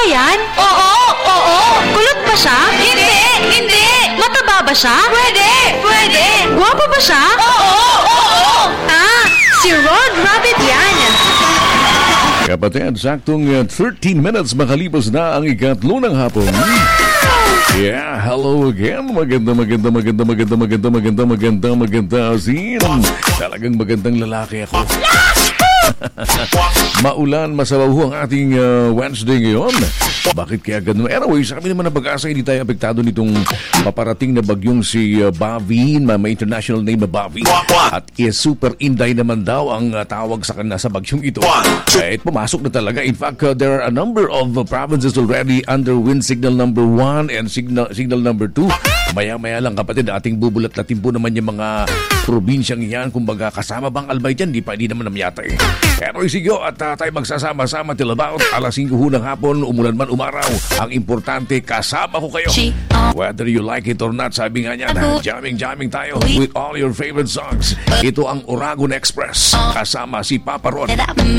yan? Oo! Kulot ba siya? Hindi! Mataba ba siya? Pwede! Gwapo ba siya? Oo! Si Rod Rabbit yan. Kapatid, saktong 13 minutes makalipas na ang ikatlo ng hapon. Yeah, hello again. Maganda. Talagang magandang lalaki ako. Maulan, masabaw ang ating Wednesday ngayon. Bakit kaya ganun? Anyway, sa kami naman ng Pag-asa, hindi tayo apektado nitong paparating na bagyong si Bavin. May international name na Bavin. At super inday naman daw ang tawag sa kanila sa bagyong ito. Kahit pumasok na talaga. In fact, there are a number of provinces already under wind signal number 1 and signal number 2. Maya-maya lang, kapatid, ating bubulat-latin po naman yung mga probinsyang yan. Kumbaga, kasama bang albay dyan? Di naman namyata eh. Pero isigyo at tayo magsasama-sama till about alas 5 ng hapon, umulan man umaraw. Ang importante, kasama ko kayo. Whether you like it or not, sabi nga niyan, jamming tayo with all your favorite songs. Ito ang Oragon Express. Kasama si Papa Ron.